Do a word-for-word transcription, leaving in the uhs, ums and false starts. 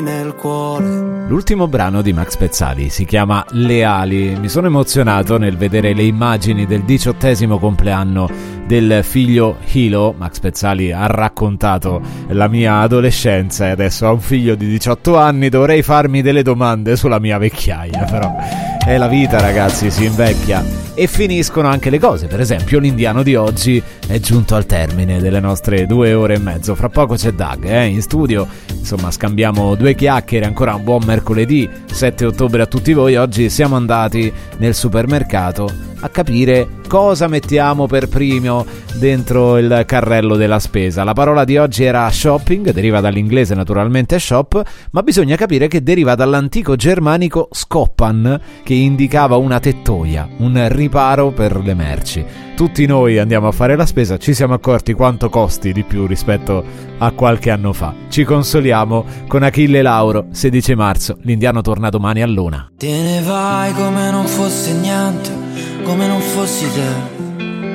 nel cuore. L'ultimo brano di Max Pezzali si chiama Le ali. Mi sono emozionato nel vedere le immagini del diciottesimo compleanno del figlio Hilo. Max Pezzali ha raccontato la mia adolescenza e adesso ha un figlio di diciotto anni. Dovrei farmi delle domande sulla mia vecchiaia, però è la vita, ragazzi, si invecchia. E finiscono anche le cose. Per esempio l'indiano di oggi è giunto al termine delle nostre due ore e mezzo. Fra poco c'è Doug eh, in studio. Insomma, scambiamo due chiacchiere. Ancora un buon mercoledì sette ottobre a tutti voi. Oggi siamo andati nel supermercato a capire cosa mettiamo per primo dentro il carrello della spesa. La parola di oggi era shopping, deriva dall'inglese naturalmente shop, ma bisogna capire che deriva dall'antico germanico skoppan, che indicava una tettoia, un riparo per le merci. Tutti noi andiamo a fare la spesa, ci siamo accorti quanto costi di più rispetto a qualche anno fa. Ci consoliamo con Achille Lauro, sedici marzo, l'indiano torna domani all'una. Te ne vai come non fosse niente, come non fossi te.